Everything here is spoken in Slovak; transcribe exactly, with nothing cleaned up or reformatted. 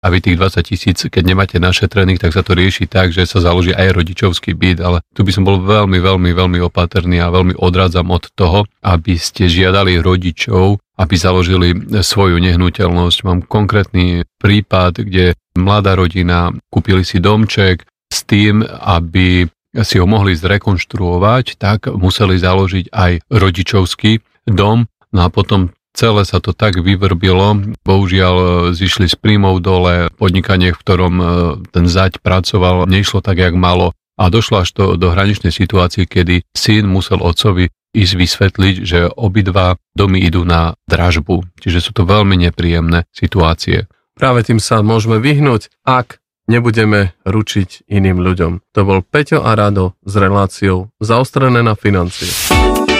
a vy tých dvadsať tisíc, keď nemáte našetrených, tak sa to rieši tak, že sa založí aj rodičovský byt, ale tu by som bol veľmi, veľmi, veľmi opatrný a veľmi odrádzam od toho, aby ste žiadali rodičov, aby založili svoju nehnuteľnosť. Mám konkrétny prípad, kde mladá rodina kúpili si domček s tým, aby si ho mohli zrekonštruovať, tak museli založiť aj rodičovský dom, no a potom celé sa to tak vyvrbilo, bohužiaľ zišli z príjmov dole, podnikanie, v ktorom ten zať pracoval, nešlo tak, jak malo a došlo až to, do hraničnej situácie, kedy syn musel otcovi ísť vysvetliť, že obidva domy idú na dražbu. Čiže sú to veľmi nepríjemné situácie. Práve tým sa môžeme vyhnúť, ak nebudeme ručiť iným ľuďom. To bol Peťo a Rado s reláciou Zaostrené na financie.